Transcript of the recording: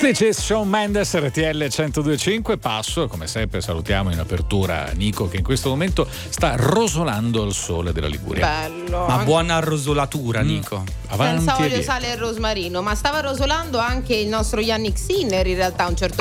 Stitches, Shawn Mendes, RTL 102.5. Passo, come sempre salutiamo in apertura Nico che in questo momento sta rosolando al sole della Liguria. Bello. Ma buona rosolatura, Nico. Avanti senza e olio, via. sale e rosmarino, ma stava rosolando anche il nostro Yannick Sinner in realtà a un certo